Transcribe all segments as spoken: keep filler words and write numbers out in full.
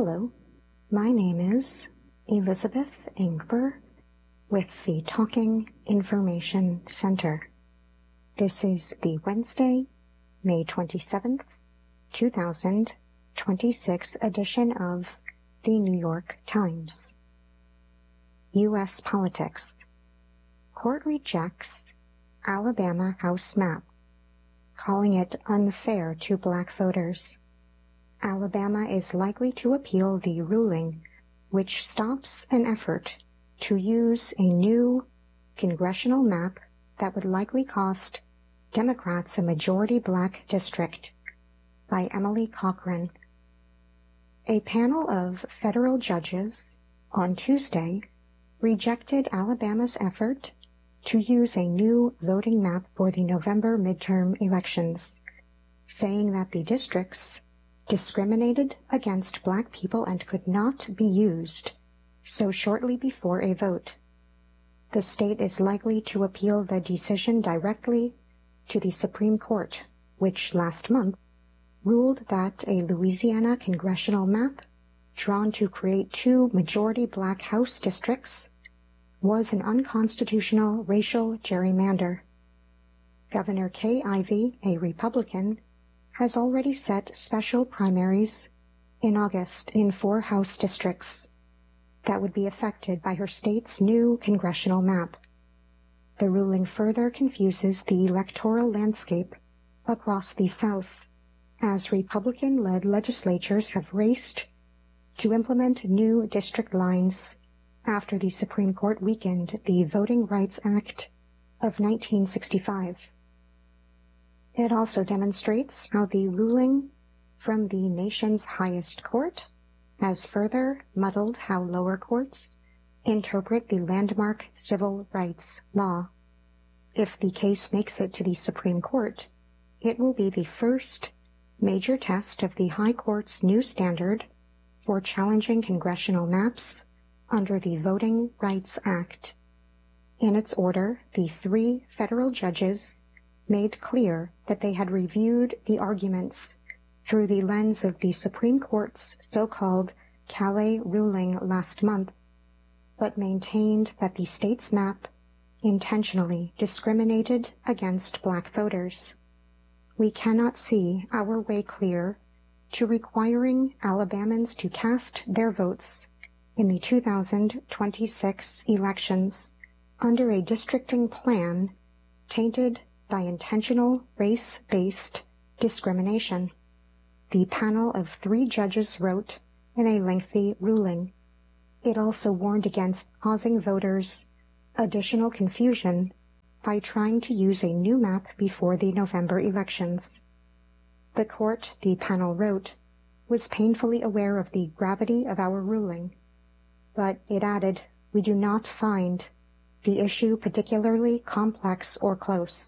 Hello, my name is Elizabeth Ingber with the Talking Information Center. This is the Wednesday, May twenty-seventh, two thousand twenty-six edition of the New York Times. U S Politics. Court rejects Alabama House map, calling it unfair to black voters. Alabama is likely to appeal the ruling, which stops an effort to use a new congressional map that would likely cost Democrats a majority black district, by Emily Cochran. A panel of federal judges on Tuesday rejected Alabama's effort to use a new voting map for the November midterm elections, saying that the districts discriminated against black people and could not be used so shortly before a vote. The state is likely to appeal the decision directly to the Supreme Court, which last month ruled that a Louisiana congressional map drawn to create two majority black House districts was an unconstitutional racial gerrymander. Governor Kay Ivey, a Republican, has already set special primaries in August in four House districts that would be affected by her state's new congressional map. The ruling further confuses the electoral landscape across the South, as Republican-led legislatures have raced to implement new district lines after the Supreme Court weakened the Voting Rights Act of nineteen sixty-five. It also demonstrates how the ruling from the nation's highest court has further muddled how lower courts interpret the landmark civil rights law. If the case makes it to the Supreme Court, it will be the first major test of the High Court's new standard for challenging congressional maps under the Voting Rights Act. In its order, the three federal judges made clear that they had reviewed the arguments through the lens of the Supreme Court's so-called Calais ruling last month, but maintained that the state's map intentionally discriminated against black voters. We cannot see our way clear to requiring Alabamans to cast their votes in the two thousand twenty-six elections under a districting plan tainted by intentional race-based discrimination, the panel of three judges wrote in a lengthy ruling. It also warned against causing voters additional confusion by trying to use a new map before the November elections. The court, the panel wrote, was painfully aware of the gravity of our ruling, but it added, "We do not find the issue particularly complex or close."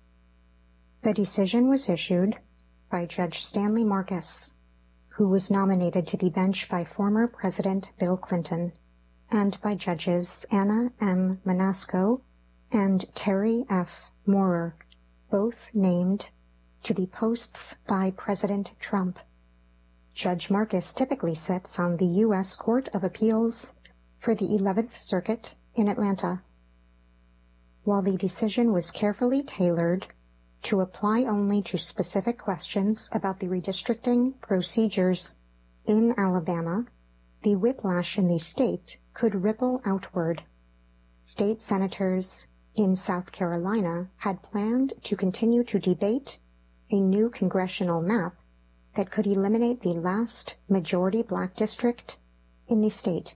The decision was issued by Judge Stanley Marcus, who was nominated to the bench by former President Bill Clinton, and by Judges Anna M. Manasco and Terry F. Moorer, both named to the posts by President Trump. Judge Marcus typically sits on the U S Court of Appeals for the eleventh Circuit in Atlanta. While the decision was carefully tailored to apply only to specific questions about the redistricting procedures in Alabama, the whiplash in the state could ripple outward. State senators in South Carolina had planned to continue to debate a new congressional map that could eliminate the last majority black district in the state.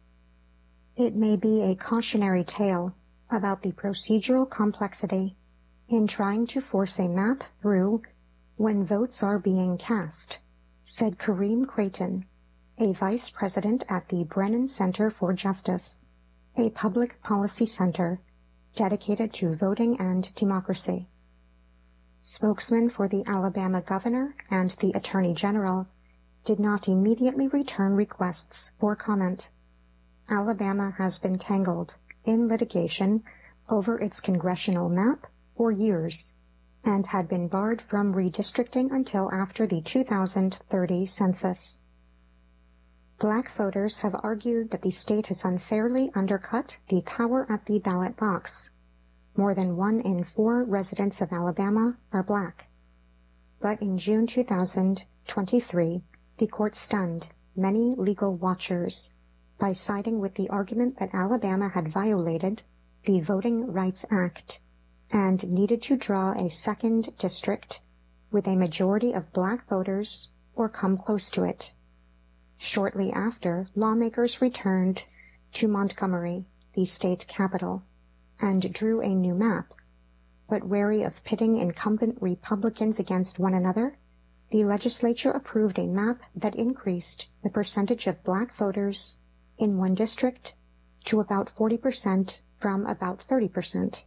It may be a cautionary tale about the procedural complexity in trying to force a map through when votes are being cast, said Kareem Creighton, a vice president at the Brennan Center for Justice, a public policy center dedicated to voting and democracy. Spokesman for the Alabama governor and the attorney general did not immediately return requests for comment. Alabama has been tangled in litigation over its congressional map for years and had been barred from redistricting until after the two thousand thirty census. Black voters have argued that the state has unfairly undercut the power at the ballot box. More than one in four residents of Alabama are black. But in June two thousand twenty-three, the court stunned many legal watchers by siding with the argument that Alabama had violated the Voting Rights Act and needed to draw a second district with a majority of black voters or come close to it. Shortly after, lawmakers returned to Montgomery, the state capital, and drew a new map. But wary of pitting incumbent Republicans against one another, the legislature approved a map that increased the percentage of black voters in one district to about forty percent from about thirty percent.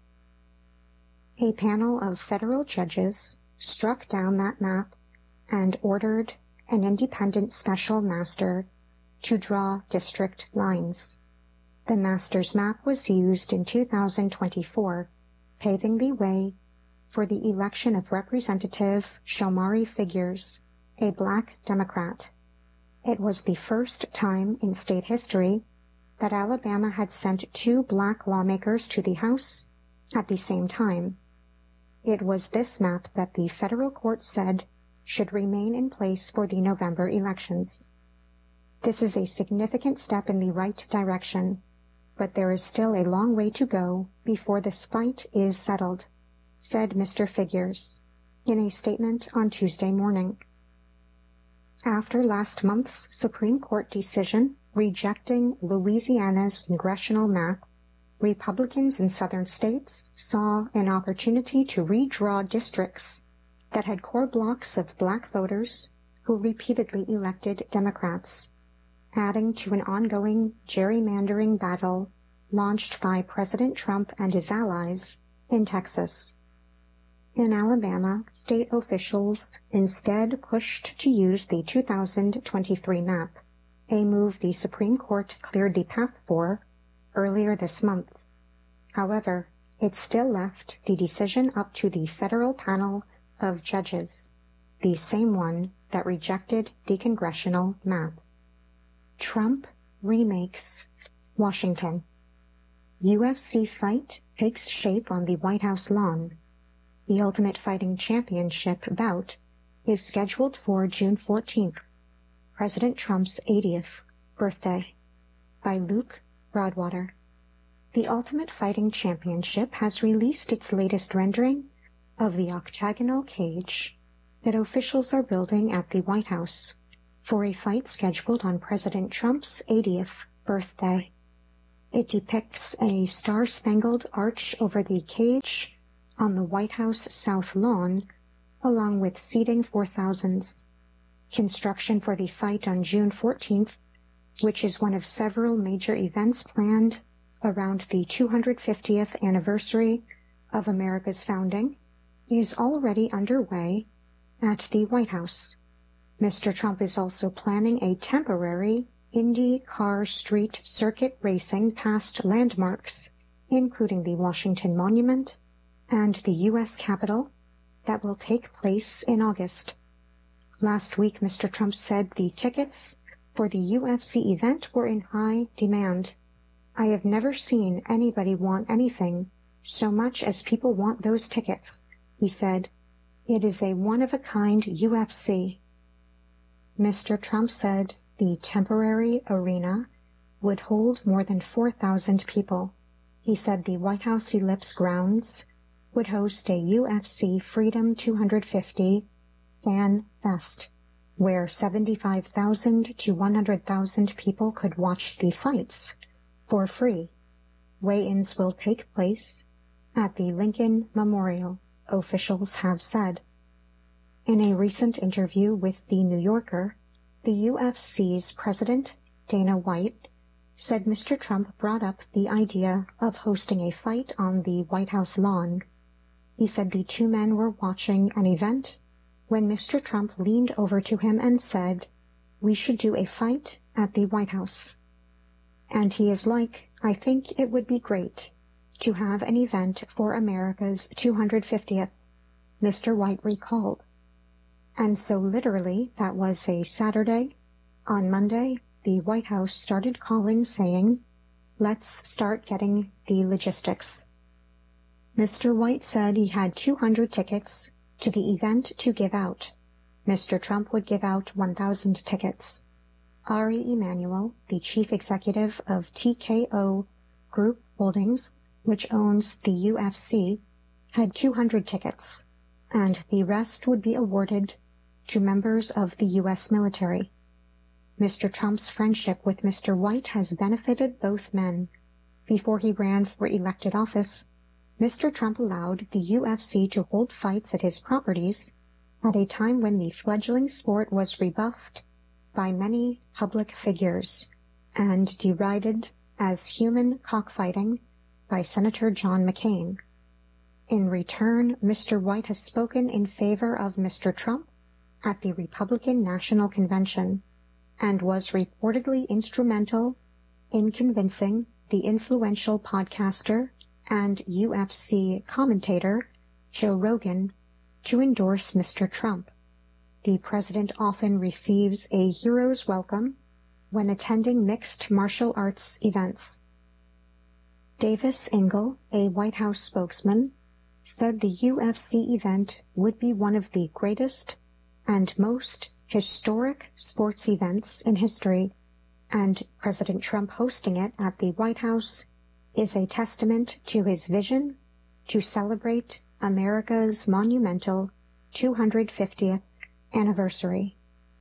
A panel of federal judges struck down that map and ordered an independent special master to draw district lines. The master's map was used in two thousand twenty-four, paving the way for the election of Representative Shalmari Figures, a black Democrat. It was the first time in state history that Alabama had sent two black lawmakers to the House at the same time. It was this map that the federal court said should remain in place for the November elections. This is a significant step in the right direction, but there is still a long way to go before this fight is settled, said Mister Figures in a statement on Tuesday morning. After last month's Supreme Court decision rejecting Louisiana's congressional map, Republicans in southern states saw an opportunity to redraw districts that had core blocks of black voters who repeatedly elected Democrats, adding to an ongoing gerrymandering battle launched by President Trump and his allies in Texas. In Alabama, state officials instead pushed to use the two thousand twenty-three map, a move the Supreme Court cleared the path for earlier this month. However, it still left the decision up to the federal panel of judges, the same one that rejected the congressional map. Trump remakes Washington. U F C fight takes shape on the White House lawn. The Ultimate Fighting Championship bout is scheduled for June fourteenth, President Trump's eightieth birthday, by Luke Broadwater. The Ultimate Fighting Championship has released its latest rendering of the octagonal cage that officials are building at the White House for a fight scheduled on President Trump's eightieth birthday. It depicts a star-spangled arch over the cage on the White House South Lawn, along with seating for thousands. Construction for the fight on June fourteenth, which is one of several major events planned around the two hundred fiftieth anniversary of America's founding, is already underway at the White House. Mister Trump is also planning a temporary IndyCar street circuit racing past landmarks, including the Washington Monument and the U S Capitol, that will take place in August. Last week, Mister Trump said the tickets for the U F C event were in high demand. I have never seen anybody want anything so much as people want those tickets, he said. It is a one-of-a-kind U F C. Mister Trump said the temporary arena would hold more than four thousand people. He said the White House Ellipse grounds would host a U F C Freedom two hundred fifty Fan Fest, where seventy-five thousand to one hundred thousand people could watch the fights for free. Weigh-ins will take place at the Lincoln Memorial, officials have said. In a recent interview with The New Yorker, the U F C's president, Dana White, said Mister Trump brought up the idea of hosting a fight on the White House lawn. He said the two men were watching an event when Mister Trump leaned over to him and said, "We should do a fight at the White House." And he is like, "I think it would be great to have an event for America's two hundred fiftieth, Mister White recalled. And so literally that was a Saturday. On Monday, the White House started calling saying, "Let's start getting the logistics." Mister White said he had two hundred tickets to the event to give out. Mister Trump would give out one thousand tickets. Ari Emanuel, the chief executive of T K O Group Holdings, which owns the U F C, had two hundred tickets, and the rest would be awarded to members of the U S military. Mister Trump's friendship with Mister White has benefited both men. Before he ran for elected office, Mister Trump allowed the U F C to hold fights at his properties at a time when the fledgling sport was rebuffed by many public figures and derided as human cockfighting by Senator John McCain. In return, Mister White has spoken in favor of Mister Trump at the Republican National Convention and was reportedly instrumental in convincing the influential podcaster and U F C commentator Joe Rogan to endorse Mister Trump. The president often receives a hero's welcome when attending mixed martial arts events. Davis Engel, a White House spokesman, said the U F C event would be one of the greatest and most historic sports events in history, and President Trump hosting it at the White House is a testament to his vision to celebrate America's monumental two hundred fiftieth anniversary.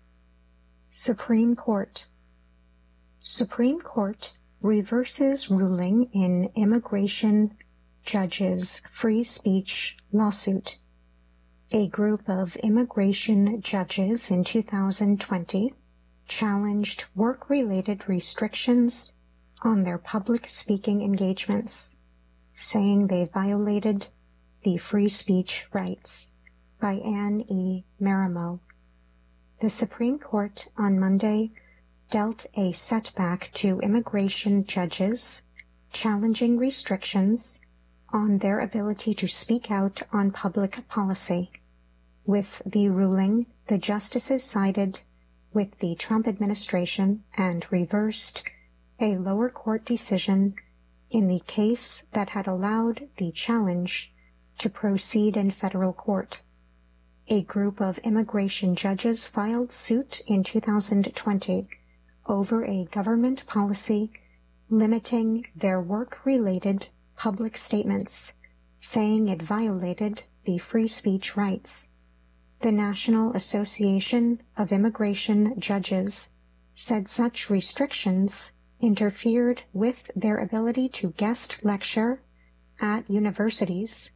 Supreme Court. Supreme Court reverses ruling in immigration judges' free speech lawsuit. A group of immigration judges in two thousand twenty challenged work-related restrictions on their public speaking engagements, saying they violated the free speech rights. By Anne E. Marimo. The Supreme Court on Monday dealt a setback to immigration judges challenging restrictions on their ability to speak out on public policy. With the ruling, the justices sided with the Trump administration and reversed a lower court decision in the case that had allowed the challenge to proceed in federal court. A group of immigration judges filed suit in two thousand twenty over a government policy limiting their work-related public statements, saying it violated the free speech rights. The National Association of Immigration Judges said such restrictions interfered with their ability to guest lecture at universities